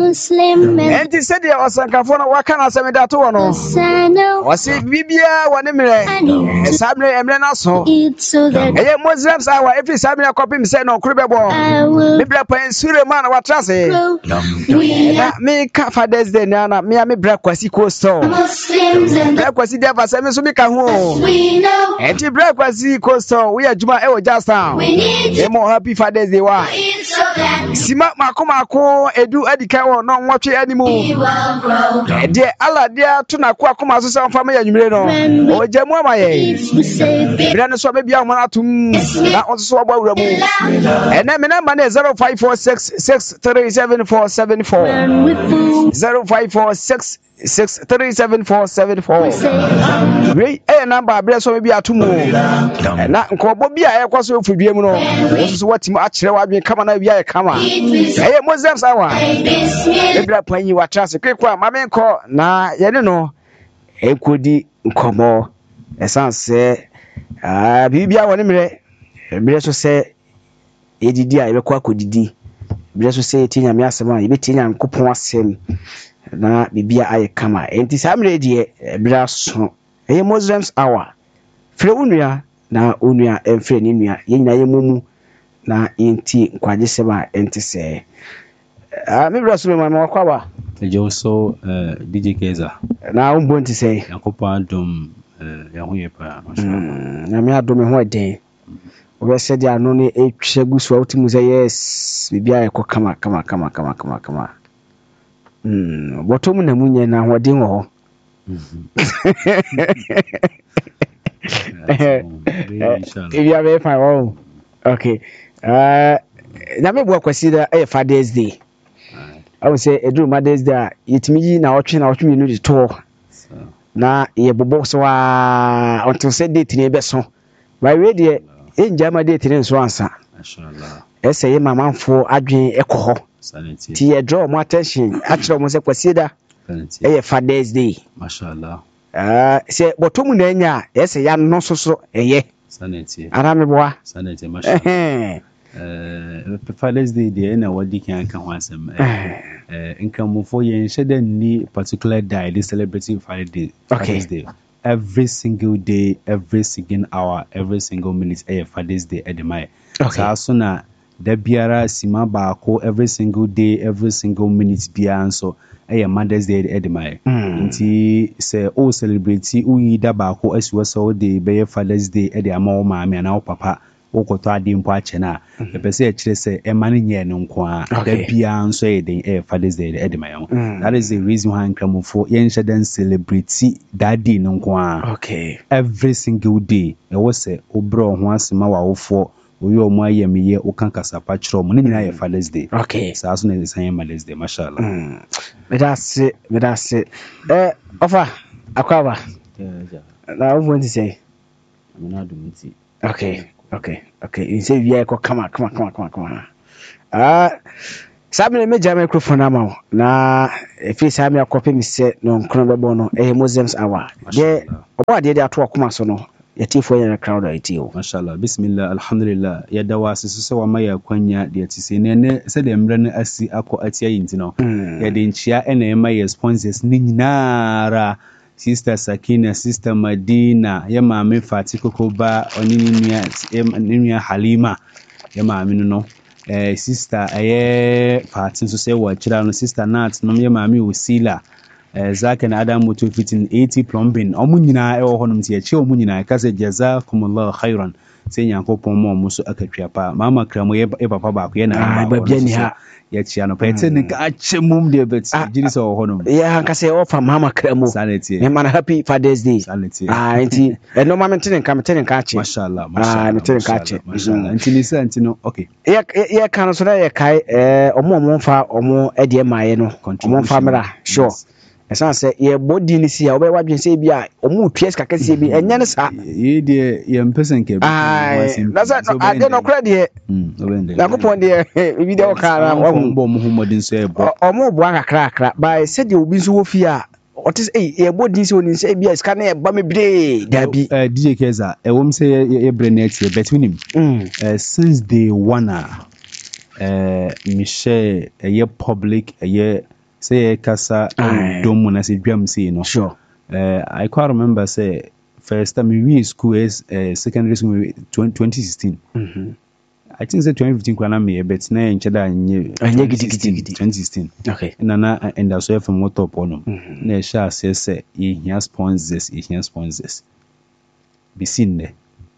Enti said ya wasankafo no waka na asɛm da to wɔ no wɔse bibia wɔ ne mmerɛ saa mmerɛ emmerɛ no so ɛyɛ Muslims awa every saa mmerɛ kɔpem sɛ no ɔkoro bɛbɔ mebrɛ pan Suleiman watra se na meka Father's Day na me brɛ kwasi coastal brɛ kwasi dia fa sɛ me so meka ho enti brɛ kwasi coastal we adwuma ɛwɔ Jackson emo happy Father's Day wa sima mako edu adika wɔ no nwɔtwe animu de ala dia to na ko akoma so sɛ mfa ma yanwumire no o jamu ama ye bra no so be bia mo atum na on so ɔbɔ wura mu ene me number na 0546637474 0546637474 we number bra so be bia atum na nkɔbɔ bia ɛkɔ so ofudue mu no so watim akyerɛ wadwen kama na bia yɛ kama ɛyɛ Muslims awa ebra panyi watrase kwekwa mamenkɔ na yɛne no ekodi nkɔmɔ esanse bibia wɔ ne mmerɛ so sɛ edidi a yɛbɛkɔ akɔdidi mmerɛ so sɛ yɛtinya me asɛm a yɛbɛtinya nkopɔn asɛm na bibia ayɛ kama enti saa mmerɛ die ebra so ɛyɛ Muslims awa frɛ unua na unua emfrɛ ne nua yɛnyina yɛ mumu na yɛnti nkwaje sɛm a enti sɛ me bra Suleiman ma kwa ba Ejoso DJ Keza na umbo nti sɛ yakopa dom ya ho yepa na me adom ho den obe sɛ dia no ne etwe gusu a utimu sɛ yes bibia yɛ kɔ kama bottom na munye na hoden wɔ hɔ bibia be fine oh okay na me bo kwasi da Father's Day I would say Edu Mother's Day yetimi na otwe no de to na ye bobo so until say date ne be so by we de enjama date ne so ansa mashallah ese ye mamanfo adwen ekɔ hɔ ti ye draw more attention actually mo say kwasi da Father's Day mashallah say botomu na nya ese ya no so eye sanity ara me boa sanity mashallah Father's Day de na wadi kan ho asem nkamufo yen shede ni particular day they celebrating Father's Day every single day every single hour every single minute Father's Day edemai so na da biara sima baako every single day every single minute biara so Mother's Day edemai nti say o celebrate uyi da baako asiwo so de be Father's Day ede ama o maame na o papa okoto ade mpo ache na pese e kire se e mane nye no nko a da bia nso e den Father's Day e de mayo that is the reason why nkramofo yen sheden celebrate that day no nko a every single day e wo se obro ho asema wa wofo oyi omo ayemiye okankasa pa kire omo ne nyina Father's Day sa so na the same Mother's Day mashallah me that's ofa akwaba na wo want to say amina dumiti Okay. You say we are come on. Sabi me jam microphone ama na if you say me akɔpɛ me say no nkron bɛbɔ no Muslims awa. De obo de ato akoma so no yatifo yɛ crowd it o. Mashallah bismillah alhamdulillah ya dawa sese wa maya kwanya de atise ne se de mbrɛ no asi akɔ atia yinti no. Ya de nchia na my sponsors ni nyinara Sister Sakina, Sister Madina, ya maame Fatiko Koba, onini Halima, ya maame no. Sister Fatin so say wa chira no Sister Nat no ya maame Usila. Zak and Adam moto fitting 80 plumbing. Omu nyina e wo honom tie che omu nyina ka se jazakumullahu khairan. Say Yankopon mo muso akatwa pa. Mama kramo ye papa ba ko ye na ba bia ni ha. Ya chia no pete ne ka achemum de bet jiri so wo honom. Ya hanka se offer mama kramo. Sanity. Me man happy Father's Day. Sanity. Nti no mama tenen ka ache. Mashallah. Me tenen ka ache. Mashallah. Nti ni se nti no okay. Ya kan so na ye kai omo fa omo e de maaye no. Omo family sure. Esan say ye body ni si ya obe wadwen say bia omu twies kakase bi enya ne sa ye de ye mpesen ke bi na sa ade no kra de na kopon de bi de o kara omu bo mu humodin so e bo omu bo akakra by say de obi so wo fi a otis ye body si oni say bia ska na e ba me bre dabi DJ Keza e wom say ye bre na tie between since day one Michelle ye public ye say kasa dom na say dwam say no. Sure. I quite remember say first time we school is secondary school 2016. I think say 2015 kwana me but na encheda anye 2016. Okay. Na and so from what up on na sha say here sponsors be seen there.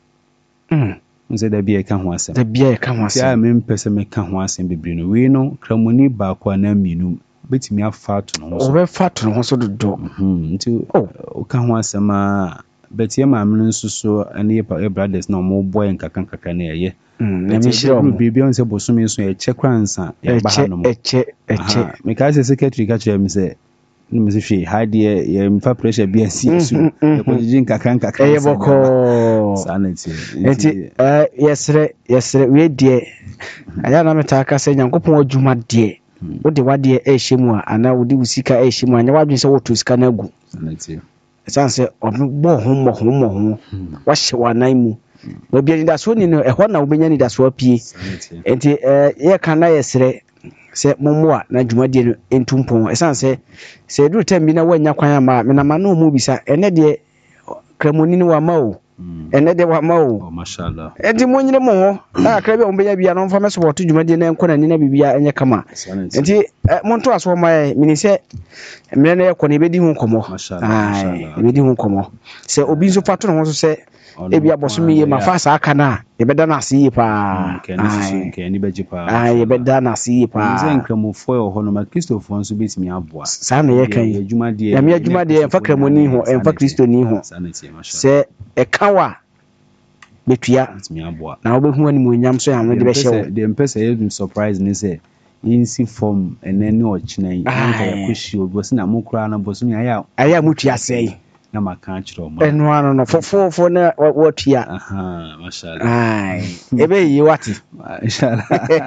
Nse da bia ka ho asem. Da bia ka ho asem. Ya me mpese me ka ho asem bebre no. We no kramoni ba kwa na minu betimi afa to no so. O be fa to no so dodo. Nti o ka ho asem a betie ma me nso so ane ye brothers na mo boy nkaka na ye. Na me shiro mo bibia on se bosumi so e che kransa ya ba ha no mo. Eche. Me ka se secretary ka chere me se no me se hwe hide ye mfa pressure bia si su e ko jin nkaka. E boko. Sanity. Enti yesre we die aya na meta aka se Nyankopon adwuma die wo de wade e hyemu a ana wo de usika e hyemu anya wadwen se wo to sika na agu sanity sanse obo ho wa hye wanan mu wo bia ni da so ni no ehɔ na wo benya ni da so apie enti ye kan na yesre se mommoa na adwuma die no entumpon sanse se duru tem bi na wanya kwan ama me na ma no mu bisa ene de kramoni ni wa ma o ene de wa ma o mashallah enti monyine mo ho na akra bi ombenya bia no mfa me support dwumade na enko na ni na bibia enye kama enti monto aso mai mini se me na ekɔ na ebedi hu komo mashallah ebedi hu komo se obi nso fato no ho so se ebi abosomi ye mafasa aka na ebeda na ase yi pa ni beji pa ebeda na ase yi pa nze nkramofo yo ho no ma Christopher nso betimi aboa sa na ye kan ya me adwuma de emfa kramoni ho emfa Kristo ni ho se ekawa betua betimi aboa na obehu ani mo nyam so ya no de be hye de empese ye surprise ni se insi form enene ochina yi nka yakoshi obosi na mukura na bosomi aya mutua sei na maka chiro mo eno ano no fofo na wotua mashallah ebe yi wati mashallah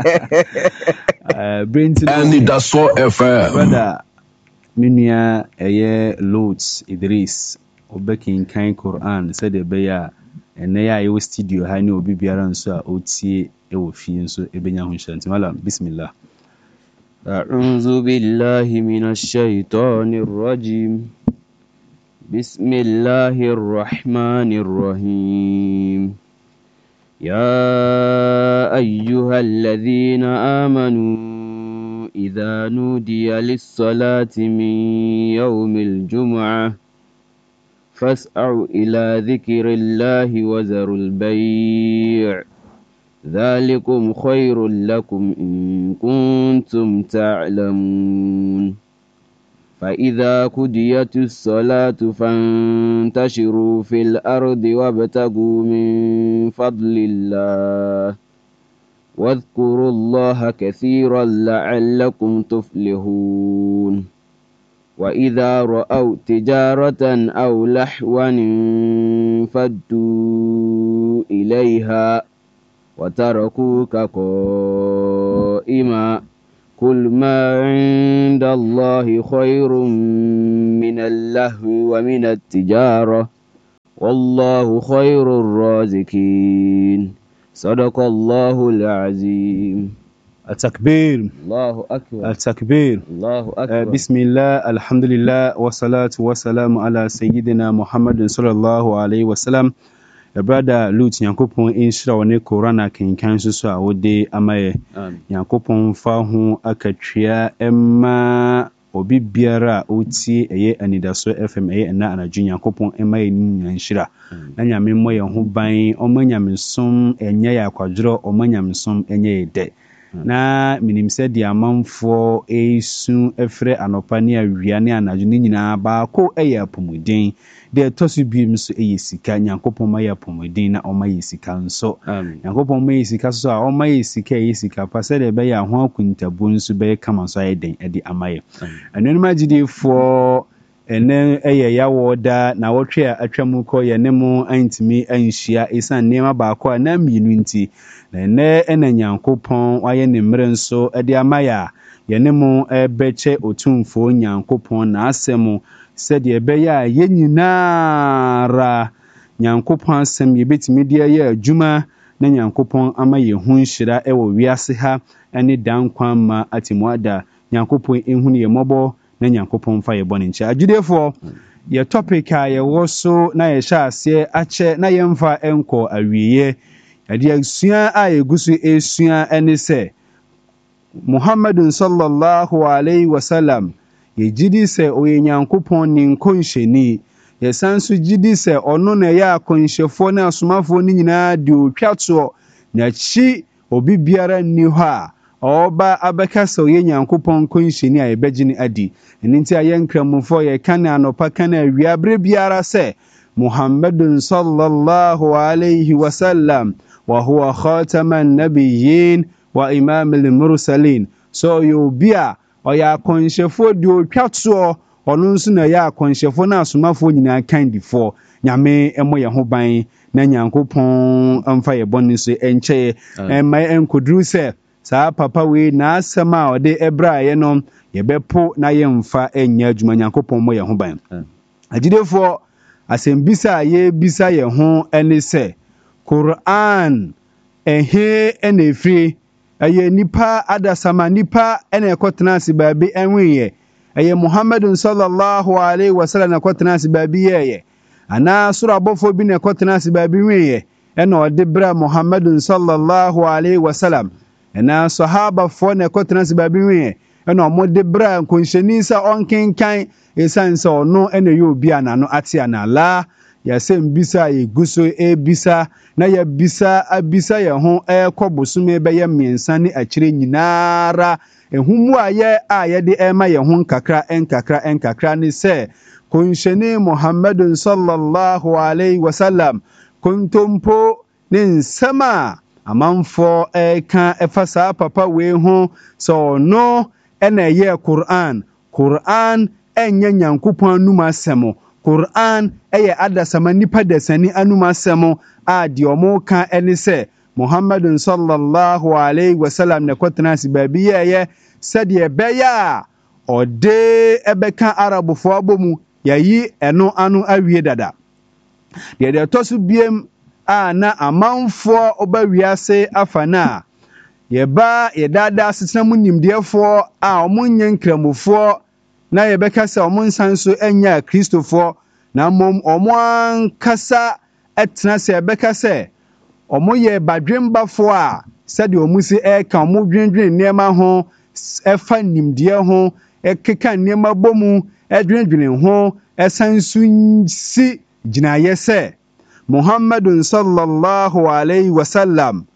Brinton and that's so FM brother minia eye Lots Idris obekin kan Quran said de be ya ene ya yo studio ha ni obi biara nso a otie e wo fie nso ebenya ho hyanti mala bismillah a'udhu billahi minash shaitanir rajim بسم الله الرحمن الرحيم يا أيها الذين آمنوا إذا نودي للصلاة من يوم الجمعة فاسعوا إلى ذكر الله وذروا البيع ذلكم خير لكم إن كنتم تعلمون فإذا قضيت الصلاة فانتشروا في الأرض وابتغوا من فضل الله واذكروا الله كثيرا لعلكم تفلحون وإذا رأوا تجارة أو لهوا انفضوا إليها وتركوك قائما قل ما عند الله خير من اللهو ومن التجارة والله خير الرازقين صدق الله العظيم التكبير الله أكبر التكبير الله أكبر بسم الله الحمد لله والصلاة والسلام على سيدنا محمد صلى الله عليه وسلم brother Lut Yankopon inshira wone corona kenkan so a wode amaye Yankopon fa ho akatwea emma obi biara oti eye anidaso FM eye na anadwu Yankopon emaye ni nyanshira na nyame mo ye ho ban omanyamesom enye ya kwadworo omanyamesom enye yede na minimse di amanfo esu efre anopa ne awia ne anadwu ni nyina ba ko eye apomuden de tosu biem so eyesika Nyankopon ma ya pomodin na oma yesika nso Nyankopon ma yesika so a oma yesika yesika pase de be ya ho akuntabu nso be kama so ayeden e di amaye anonima gidefo ene eye ya woda na wotwe atwamu ko ye ne mu antimi anhia esan nema ba ko na mienu nti na ene ena Nyankopon waye ne mre nso e di amaya ye ne mu ebeche otumfo Nyankopon na asemu said ye beya ye nyinara Nyankopon asem ye betimi dia ye adwuma na Nyankopon ama ye hu nhira e wo wiase ha ene dankwa ma atimuada nyankopɔn ehunu ye mmɔbɔ na nyankopɔn fa ye bɔne nkyɛ agidefo ye topic a ye wo so na ye hye ase akyɛ na ye mfa enko awiye ade asua a ye gusu esua ene sɛ Muhammadun sallallahu alaihi wasallam ye gidi sɛ oye nyankopɔn ni nkonhyeni ye sanso gidi sɛ ɔno na ye akonhyefo na asomafo ni nyinaa de otwato na chi obi biara ni hɔ a ɔba abɛkasa oye nyankopɔn konhyeni a yɛbɛgyini adi ɛno nti ayɛ nkramofo yɛ kane anɔpa kane awia bere biara sɛ Muhammadun sallallahu alaihi wasallam wa huwa khataman nabiyyin wa imamul mursalin so yobi a ɔyɛ akonhyefo de otwato ɔno nso na yɛ akonhyefo na asomafo nyinaa kandifoɔ nyame ɛmo yɛ ho ban na nyankopɔn amfa yɛ bɔne so ɛnkyɛ ɛma ɛnkoduru sɛ saa papa we na asɛm a ɔde ɛbra yɛ no yɛbɛpo na yɛmfa ɛnyɛ adwuma nyankopɔn mo yɛ ho ban agyidefoɔ asɛm bisa a yɛbisa yɛ ho ɛne sɛ Quran ɛhe ɛna efiri ɛyɛ nipa adasama nipa ɛna ɛkɔtena ase baabi ɛnweyɛ ɛyɛ Muhammadun sallallahu alaihi wasallam na ɛkɔtena ase baabi yɛyɛ ana soro abɔfo bi na ɛkɔtena ase baabi weyɛ ɛna ɔde bra Muhammadun sallallahu alaihi wasallam ɛna sahabafoɔ na ɛkɔtena ase baabi weyɛ ɛna ɔmo de bra nkonhyɛni sɛ ɔnkenkan esan sɛ ɔno ɛna yɛ obi anano ate anala yɛsɛm bisa yɛguso ebisa na yɛbisa abisa yɛ ho ɛkɔ bosume bɛyɛ mmiɛnsa ne akyire nyinaara ehumu a yɛde ɛma yɛ ho nkakra ne sɛ konhyɛni Muhammadun sallallahu alaihi wasallam kontompo ne nsɛm a amanfo ɛka ɛfa saa papa wei ho sɛ ɔno ɛna ɛyɛ Quran ɛnyɛ nyankopɔn anum asɛm Quran ɛyɛ adasama nipa dasani anum asɛm a deɛ ɔmo ka ɛne sɛ Muhammadun sallallahu alaihi wasallam na kɔtena ase baabi yɛyɛ sɛdeɛ ɛbɛyɛ a ɔde ɛbɛka arabofoɔ abɔmu yayi ɛno ano awie dada deɛ ɛtɔ so biem a na amanfoɔ ɔba wiase afa na yɛba yɛdada asetena mu nimdeɛfoɔ a ɔmo nyɛ nkramofoɔ na yɛbɛka sɛ ɔmo nsan so ɛnyɛ kristofoɔ na mmom ɔmo ankasa ɛtena sɛ yɛbɛka sɛ ɔmo yɛ badwembafoɔ a sɛdeɛ ɔmo si ɛka ɔmo dwendwen nneɛma ho ɛfa nimdeɛ ho ɛkeka nneɛma bɔ mu ɛdwendwen ho ɛsan so si gyinaeɛ sɛ Muhammadun sallallahu alaihi wasallam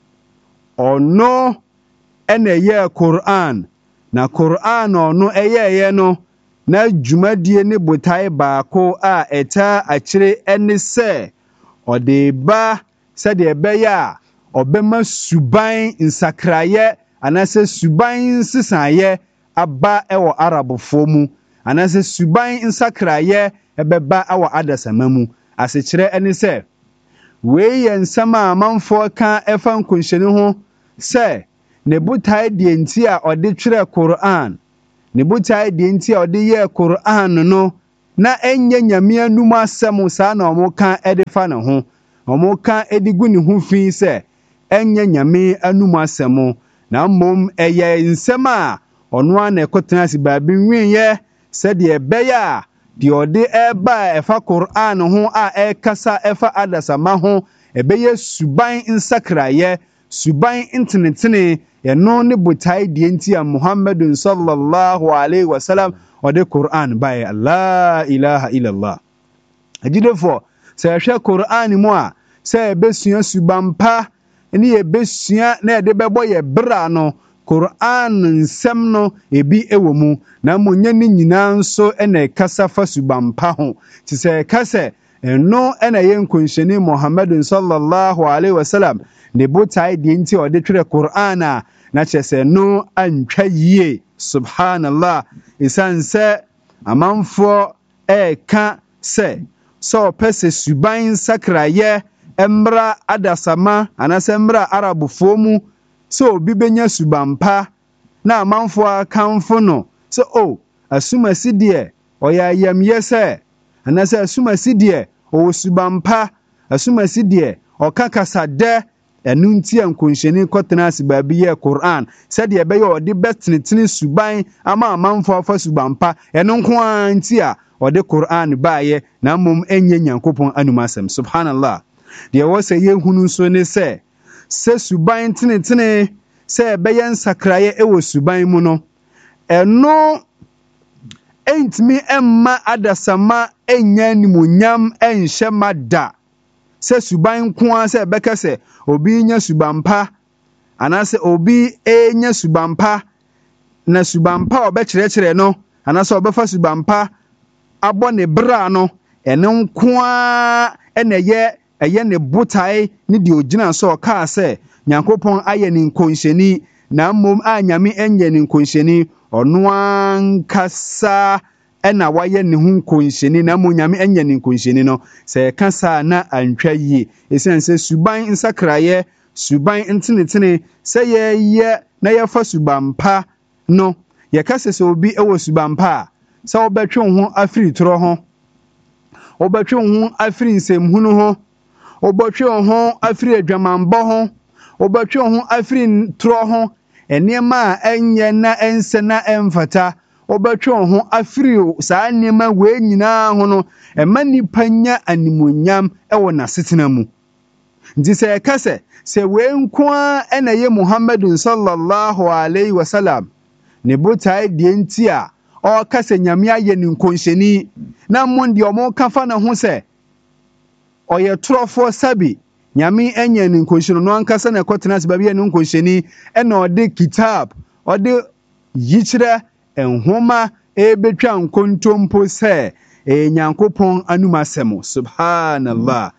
ɔno ɛna ɛyɛ Quran na Quran ɔno ɛyɛɛyɛ no na dwumadie ne botae baako a ɛta akyire ɛne sɛ ɔde ba sɛdeɛ ɛbɛyɛ a ɔbɛma suban nsakraeɛ anaasɛ suban nsesaeɛ aba ɛwɔ arabofoɔ mu anaasɛ suban nsakraeɛ ɛbɛba ɛwɔ adasama mu asekyerɛ ɛne sɛ wei yɛ nsɛm a amanfoɔ ka ɛfa nkonhyɛni ho sɛ ne botae deɛ nti a ɔde twerɛ Quran ne botae deɛ nti a ɔde yɛ Quran no na ɛnyɛ nyame anum asɛm saa na ɔmo ka ɛde fa ne ho ɔmo ka ɛde gu ne ho fi sɛ ɛnyɛ nyame anum asɛm na mmom ɛyɛ nsɛm a ɔno a na ɛkɔtena ase baabi nweyɛ sɛdeɛ ɛbɛyɛ a deɛ ɔde ɛba ɛfa Quran ho a ɛkasa ɛfa adasama ho ɛbɛyɛ suban nsakraeɛ suban ntenetene ɛno ne botae deɛ nti a Muhammadun sallallahu alaihi wasallam ɔde Quran bae la ilaha illallah agidefo sɛ ɛhwɛ Quran mu a sɛ ɛbɛsua subampa ne yɛbɛsua na yɛde bɛbɔ yɛ bra no Quran nsɛm no ebi ɛwɔ mu na monye ne nyinaa nso ɛna ɛkasa fa subampa ho ti sɛ ɛkasa ɛno ɛna yɛ nkonhyɛni Muhammadun sallallahu alaihi wasallam ne botae deɛ nti a ɔde twerɛ Quran a na kyerɛ sɛ no antwa yie subhanallah ɛsiane sɛ amanfoɔ ɛɛka sɛ ɔpɛ sɛ suban nsakraeɛ mmra adasama anaasɛ mmra arabofoɔ mu sɛ obi bɛnya subampa na amanfoɔ akamfo no sɛ asumasi deɛ ɔyɛ ayamyɛ sɛ anaasɛ asumasi deɛ ɔwɔ subampa asumasi deɛ ɔka kasadɛ ɛno nti nkonhyɛni kɔtena ase baabi yɛ Quran sɛdeɛ ɛbɛyɛ ɔde bɛtenetene suban ama amanfo afa suban pa ɛno nko ara nti a ɔde Quran baayɛ na mmom ɛnyɛ Nyankopɔn anum asɛm subhanallah deɛ wɔ sɛ yɛhunu so ne sɛ suban tenetene sɛ ɛbɛyɛ nsakraeɛ ɛwɔ suban mu no ɛno ɛntimi ɛmma adasama ɛnya animonyam ɛnhyɛ ma da sɛ suban nko ara sɛ ɛbɛka sɛ obi nya suban pa anaasɛ obi nya suban pa na suban pa ɔbɛkyerɛkyerɛ no anaasɛ ɔbɛfa suban pa abɔ ne bra no ɛno nko ara ɛna ɛyɛ ne botae ne deɛ ogyina so ɔkaa sɛ Nyankopɔn ayɛ ne nkonhyɛni na mmom a Nyame ɛnyɛ ne nkonhyɛni ɔno ankasa ɛna wayɛ ne ho nkonhyɛni na mmom Nyame ɛnyɛ ne nkonhyɛni no sɛ ɛka saa na antwa yie ɛsiane sɛ suban nsakraeɛ suban ntenetene sɛ yɛyɛ na yɛfa suban pa no yɛka sɛ obi ɛwɔ suban pa a sɛ wobɛtwe wo ho afiri torɔ ho wobɛtwe wo ho afiri nsɛmhunu ho wobɛtwe wo ho afiri adwamanbɔ ho wobɛtwe wo ho afiri torɔ ho nneɛma a ɛnyɛ na ɛnsɛ na ɛmfata wobɛtwe wo ho afiri saa nneɛma wei nyinaa ho no ɛma nipa nya animonyam ɛwɔ n'asetena mu nti sɛ ɛka sɛ wei nko a ɛna yɛ Muhammadun sallallahu alaihi wasallam ne botae deɛ nti a ɔka sɛ Nyame ayɛ ne nkonhyɛni na mmom deɛ ɔmo ka fa ne ho sɛ ɔyɛ torɔfoɔ sabi Nyame ɛnyɛ ne nkonhyɛni no ankasa na ɛkɔtena ase baabi yɛ ne nkonhyɛni ɛna ɔde kitab ɔde yikyerɛ nhoma ɛbɛtwa nkontompo sɛ Nyankopɔn anum asɛm subhanallah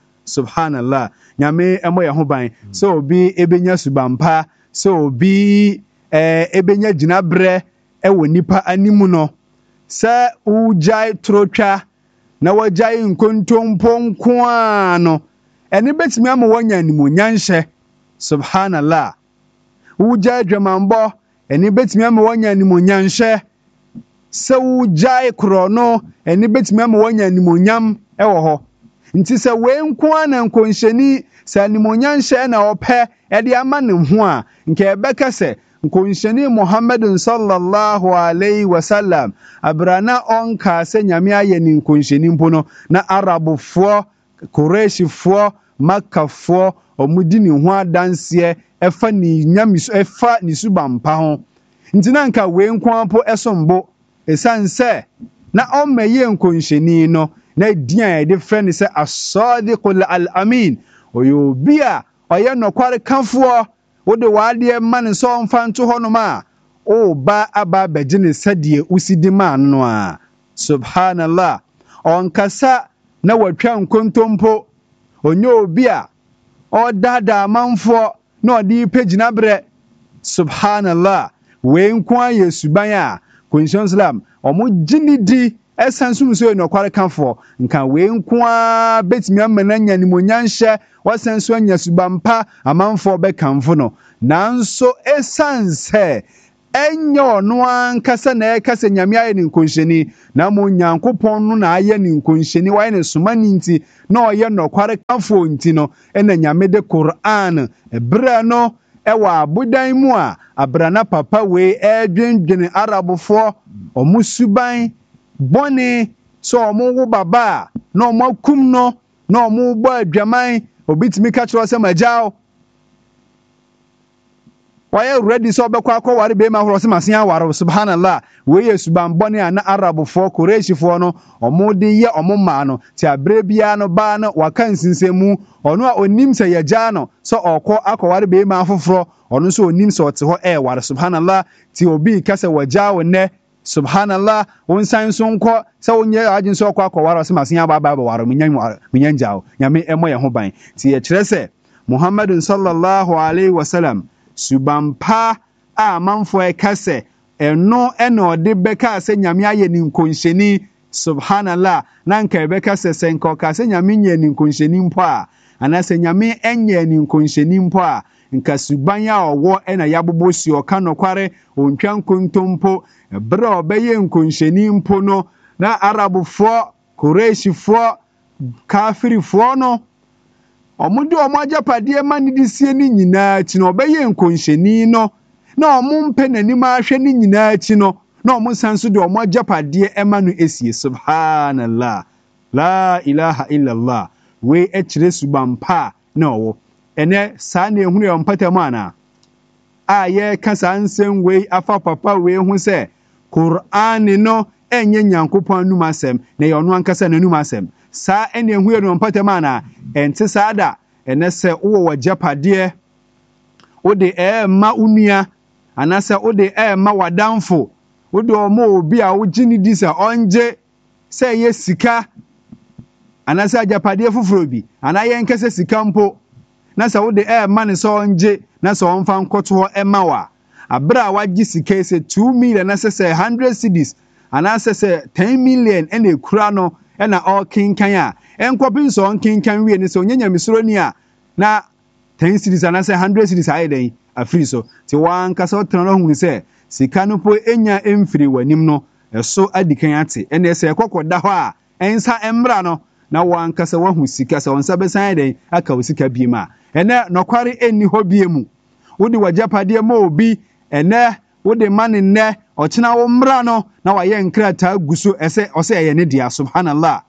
Nyame ɛmɔ yɛ ho ban sɛ obi ɛbɛnya subampa sɛ obi ɛbɛnya gyinaberɛ ɛwɔ nipa animu no sɛ wogyae torotwa na wagyae nkontompo nko a no ɛne bɛtumi ama wɔnya animonyanhyɛ subhanallah wogyae dwamanbɔ ɛne bɛtumi ama wɔnya animonyanhyɛ sɛ wogyae korɔ no ɛne bɛtumi ama wɔnya animonyam ɛwɔ hɔ nti sɛ wei nko a na nkonhyɛni sɛ animonyanhyɛ na ɔpɛ ɛde ama ne ho a nka ɛbɛka sɛ nkonhyɛni Muhammadun sallallahu alaihi wasallam abrana ɔnka sɛ Nyame ayɛ ne nkonhyɛni mpo no na Arabofoɔ Quraishifoɔ Makkafoɔ ɔmudi ne ho adanseɛ ɛfa ne Nyame ɛfa ne subampa ho nti na nka wei nko ampo ɛsombo ɛsan sɛ na ɔmma yɛ nkonhyɛni no na dia yɛde frɛ ne sɛ as-sadiqul al-amin ɔyɛ obi a ɔyɛ nɔkware kafoɔ wode wadeɛ ma ne sɛ ɔmfa nto hɔ nom a ɔba aba bɛgye ne sɛdeɛ usidi ma no a subhanallah ɔnkasa na watwa nkontompo onye obi a ɔdaadaa amanfoɔ na ɔde pɛgyina berɛ subhanallah wei nko ayɛ suban a konhyɛn Islam ɔmo gyini di ɛsan so muso nɔkware kafoɔ nka wei nko a betumi ama na nya nimonyanhyɛ wasan so anya subampa amanfoɔ bɛkamfo no nanso ɛsan sɛ ɛnyɛ ɔno ankasa na ɛkasa Nyame ayɛ ne nkonhyɛni na mo Nyankopɔn no na ayɛ ne nkonhyɛni wayɛ ne soma ne nti na ɔyɛ nɔkware kafoɔ nti no ɛna Nyame de Quran ɛbrɛ no ɛwɔ abodan mu a abrana papa wei ɛdwendwene Arabofoɔ ɔmo suban bɔne so ɔmo wo baba na ɔmo akum no na ɔmo bɔ adwaman obi timi ka kyerɛ sɛ magyaw wayɛ ready sɛ ɔbɛkɔ akɔware bɛma horo sɛ masen aware subhanallah wei yɛ suban bɔne a na Arabofoɔ Quraishifoɔ no ɔmo de yɛ ɔmo maa no te abrɛ biara no baa no waka nsinsɛmu ɔno a onim sɛ yɛgyaa no sɛ ɔkɔ akɔware bɛma afoforɔ ɔno nso onim sɛ ɔte hɔ ɛware subhanallah ti obi ka sɛ wagyaa wo nnɛ subhanallah wonsan so nkɔ sɛ wonyɛ agye so akɔ akɔware sɛ masen aba ware menya ngyaw Nyame ɛmɔ yɛ ho ban ti yɛkyerɛ sɛ Muhammadun sallallahu alaihi wasallam subampa a manfoɔ ɛka sɛ ɛno ɛna ɔde bɛka sɛ Nyame ayɛ ne nkonhyɛni subhanallah na nka ɛbɛka sɛ nka ɔka sɛ Nyame nyɛ ne nkonhyɛni mpo a anaasɛ Nyame ɛnyɛ ne nkonhyɛni mpo a nka suban a ɔwɔ ɛna yabobɔ si ɔka nɔkware ontwa nkontompo ɛbrɛ a ɔbɛyɛ nkonhyɛni mpo no na Arabofoɔ Quraishifoɔ Kafirifoɔ no Omo de omo agapade ma ne de sie ni nyinaa chi no obeye nkonhyeni no na omo mpe nanim ahwe ni nyinaa chi no na omo sanso de omo agapade ma no esie. Subhanallah, la ilaha illallah. We echire subampa na owo ene saa na ehunu yompata mu ana aye kasa nsem we afa papa we hu se Qur'an no enye Nyankopɔn anum asɛm na ye ɔno ankasa nanum asɛm. Saa ene ehu yompata mu ana ente saa da ene sɛ wo wajapade wo de ma unua anase wo de ma wadamfo wo de omo obi a wo gini di sɛ onje sɛ ye sika anase ajapade foforo bi ana ye nkese sika mpo na sɛ wo de ma ne sɛ onje na sɛ onfa nkoto ho ma wa abra wagye sika sɛ 2 million na sɛ 100 cedis ana sɛ 10 million ena ekura no ena all kinkan a enkɔpin so kinkan wie ne sɛ onyanya misoro ni a na 10 cedis ana sɛ 100 cedis ayi den afiri so ti wan kasa otran no hu sɛ sika no po enya emfiri wanim no ɛso adikan ate ena sɛ ekokoda hɔ a ensa embra no na wan kasa wahu sika sɛ onsa besan den aka wo sika bi ma ene nokware enni hɔ bie mu wodi wajapade ma obi ene wodi mane ne ɔkyena wo mmra no na wayɛ nkrata guso ɛsɛ ɔsɛ ɛyɛ ne dia. Subhanallah.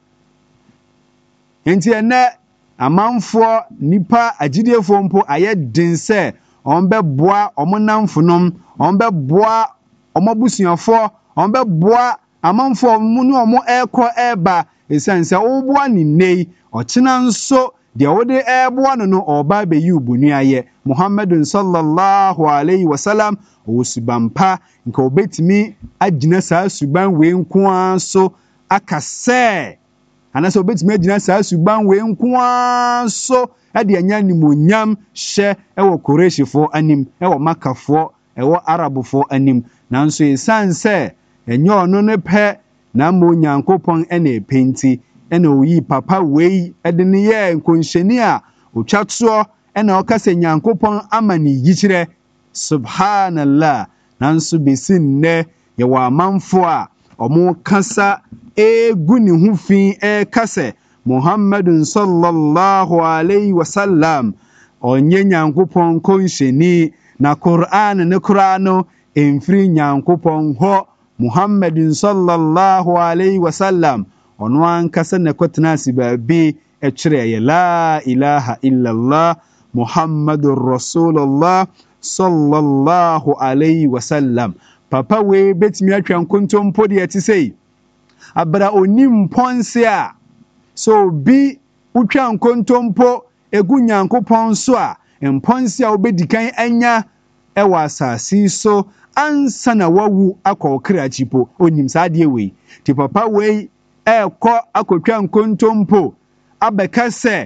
Enti ene amanfo nipa agidefo mpo ayɛ den sɛ ɔmbɛboa ɔmonamfonom ɔmbɛboa ɔmobusuafo ɔmbɛboa amanfo mu ne ɔmo ɛkɔ ɛba esan sɛ woboa ne nei ɔkyena nso de wode ɛboa no no ɔba be yi ubunua ye Muhammadun sallallahu alaihi wasallam osubampa nka obetimi agina saa suban we nko so akasɛ anase obetimi agina saa suban we nko so ade anya nimonyam hye ɛwɔ Koreshifo anim ɛwɔ Makafo ɛwɔ Arabufo anim nanso esan sɛ enye ono ne pɛ na mo Nyankopɔn ɛna epenti ɛna oyi papa wei ɛde ne yɛ nkonhyeni a otwatso ɛna ɔkasa Nyankopɔn ama ne yikyerɛ. Subhanallah. Nanso besin ne ye wa amanfo a ɔmo kasa egu ne ho fi kasa Muhammadun sallallahu alaihi wasallam onye Nyankopɔn konhyeni na Qur'an ne Qur'ano emfiri Nyankopɔn ho. Muhammadun sallallahu alaihi wasallam ono ankasa na kotena sibabi ekyere ye la ilaha illallah Muhammadur Rasulullah sallallahu alaihi wasallam. Papa we betimi atwa nkontompo de ati sei abra onim ponse a so bi utwa nkontompo egu Nyankopɔn so a mponse a obedikan anya ɛwɔ asase so ansa na wawu akɔkra chipo onim saa de we ti papa we ɛkɔ akotwa nkontompo abɛka sɛ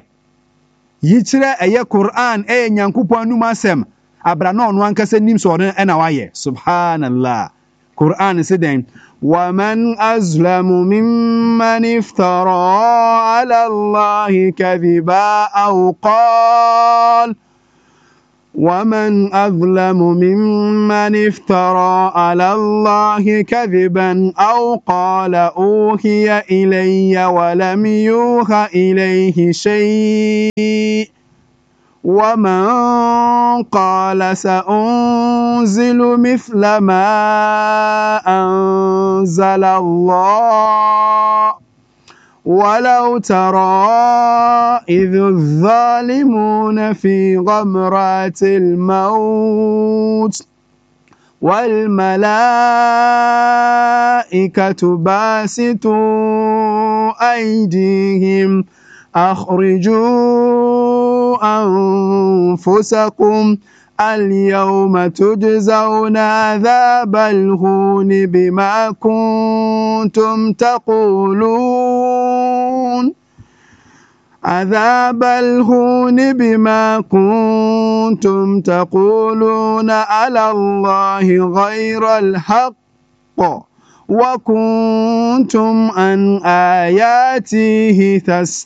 yikyerɛ ɛyɛ Qur'an ɛyɛ Nyankopɔn anum asɛm abra na ɔno ankasa nim so ɔno ɛna wayɛ. Subhanallah. Qur'an siden wa man azlamu mimman iftara ala Allahi kadhiba aw qala ومن أظلم ممن افترى على الله كذبا أو قال أوحي إلي ولم يوحى إليه شيء ومن قال سأنزل مثل ما أنزل الله ولو ترى إذ الظالمون في غمرات الموت والملائكة باسطوا أيديهم أخرجوا أنفسكم اليوم تجزون عذاب الهون بما كنتم تقولون عذاب الهون بما كنتم تقولون على الله غير الحق وكنتم عن آياته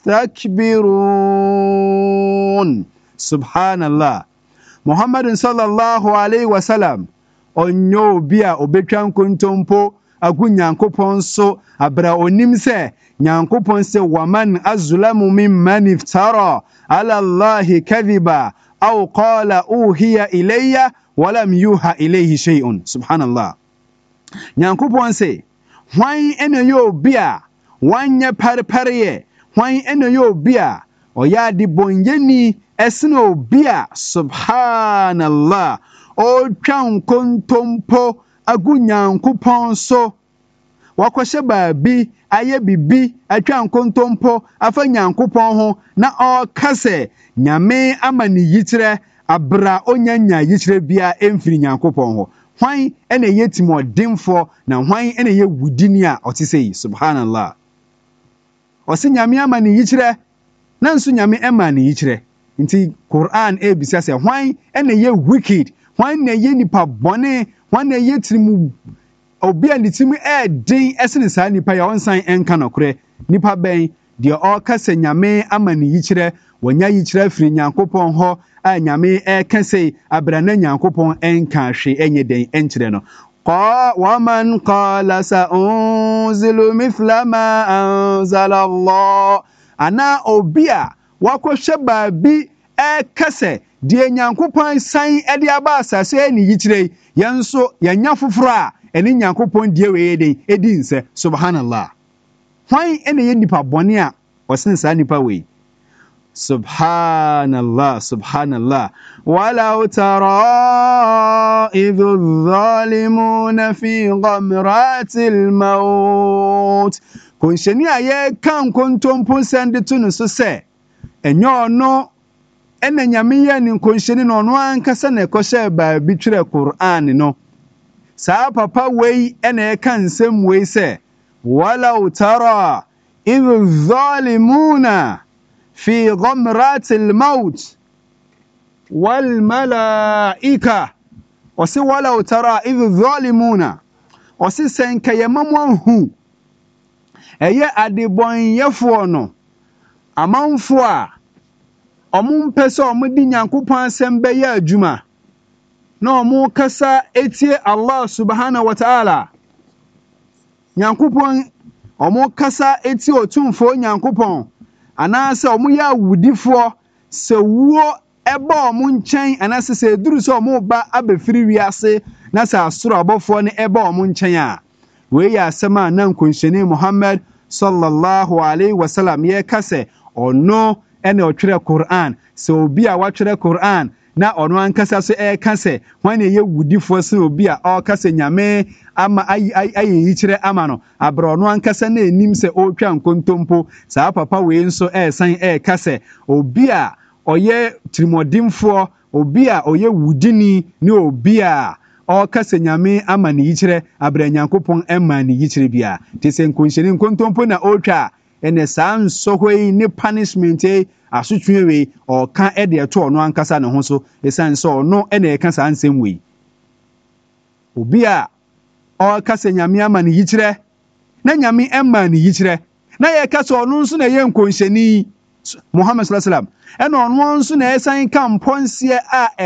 تستكبرون. سبحان الله. Muhammad sallallahu alaihi wasallam onyo bia obetwa nkontompo agu Nyankopɔn so abra onim sɛ Nyankopɔn sɛ waman azlamu mimman iftara ala Allahi kadhiba aw qala uhiya ilayya walam yuha ilayhi shay'un. Subhanallah. Nyankopɔn sɛ hwan ene yo bia wanyɛ parepare hwan ene yo bia ɔyɛ de bonyeni ɛsene obia subhanallah o twan kontompo agu Nyankopɔn so wakɔhyɛ baabi ayɛ bibi atwan kontompo afa Nyankopɔn ho na ɔka sɛ nyame ama ne yikyerɛ abra onyanya yikyerɛ bia emfiri Nyankopɔn ho. Hwan ene yɛ timɔdenfo na hwan ene yɛ wudini a ɔte sɛ yi subhanallah. Ɔse nyame ama ne yikyerɛ na nso nyame ama ne yikyerɛ. Nti Quran ebisa sɛ hwan ene yɛ wicked, hwan ne yɛ nipa bɔne, hwan ne yɛ tirimu obi a ne tirimu ɛden ɛsene saa nipa ya ɔnsan ɛnka nɔkorɛ. Nipa bɛn deɛ ɔka sɛ nyame ama ne yikyerɛ wɔnya yikyerɛ firi Nyankopɔn hɔ a nyame ɛka sɛ abra na Nyankopɔn ɛnka hwe ɛnyɛ den ɛnkyerɛ no. ومن قال سأنزل مثل ما أنزل الله أنا أوبيا wakɔhwɛ baabi ɛkɛsɛ deɛ Nyankopɔn san ɛde aba asase ne yikyerɛ yɛn nso yɛnya foforo a ɛne Nyankopɔn die wei den ɛdi nsɛ subhanallah. Hwan ɛne yɛ nipa bɔne a ɔsene saa nipa wei subhanallah subhanallah. walau tara idhu dhalimuna fi ghamratil maut. Konhyɛni a yɛka nkontompo nsɛm de to no so sɛ ɛnyɛ ɔno ɛna nyame yɛ ne nkonhyɛni no ɔno ankasa na ɛkɔhyɛ baabi twerɛ Qur'an no. Saa papa wei ɛna ɛka nsɛm wei sɛ walau tara idhu dhalimuna fi ghamratil maut wal malaika. Ɔse walau tara idhu dhalimuna ɔse sɛ nka yɛma mo ahu ɛyɛ adebɔnyɛfoɔ no amanfoɔ a ɔmo mpɛ sɛ ɔmo di Nyankopɔn asɛm bɛyɛ adwuma na ɔmo kasa etie Allah subhanahu wa ta'ala. Nyankopɔn ɔmo kasa etie otumfo Nyankopɔn anaasɛ ɔmo yɛ awudifoɔ sɛ wuo ɛba ɔmo nkyɛn anaasɛ sɛ eduru sɛ ɔmo ba abɛfiri wiase na sɛ asoro abɔfoɔ ne ɛba ɔmo nkyɛn a wei yɛ asɛm a na nkonhyɛni Muhammad sallallahu alaihi wasallam yɛ kasa ɔno ɛna ɔtwerɛ Qur'an. Sɛ obi a watwerɛ Qur'an na ɔno ankasa so ɛka sɛ hwan yɛ wudifoɔ sɛ obi a ɔka sɛ nyame ama ayɛ yikyerɛ ama no abra ɔno ankasa na enim sɛ ɔtwa nkontompo. Saa papa wei nso ɛsan ɛka sɛ obi a ɔyɛ tirimɔdenfoɔ, obi a ɔyɛ wudini ne obi a ɔka sɛ nyame ama ne yikyerɛ abra Nyankopɔn ɛma ne yikyerɛ bia. Te sɛ nkonhyɛni nkontompo na ɔtwa ɛnɛ saa nsɔhɔ yi ne punishment yi asotwe wei ɔka ɛde ɛto ɔno ankasa ne ho so ɛsan sɛ ɔno ɛna ɛka saa nsɛm wei. Obi a ɔka sɛ nyame ama ne yikyerɛ na nyame ɛma ne yikyerɛ na yɛka sɛ ɔno nso na ɛyɛ nkonhyɛni Muhammad sallallahu alaihi wasallam ɛna ɔno nso na ɛsan ka mpɔnseɛ a